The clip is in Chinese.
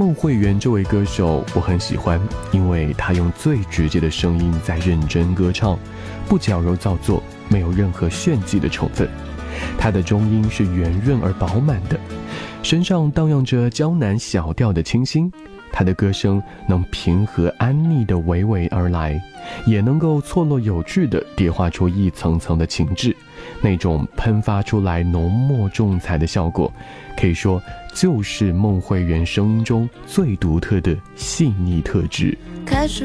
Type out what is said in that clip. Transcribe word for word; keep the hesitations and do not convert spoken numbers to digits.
孟慧圆这位歌手我很喜欢，因为她用最直接的声音在认真歌唱，不矫揉造作，没有任何炫技的成分。她的中音是圆润而饱满的，身上荡漾着江南小调的清新。她的歌声能平和安谧地娓娓而来，也能够错落有致地叠画出一层层的情致，那种喷发出来浓墨重彩的效果，可以说就是孟慧圆声音中最独特的细腻特质。 开始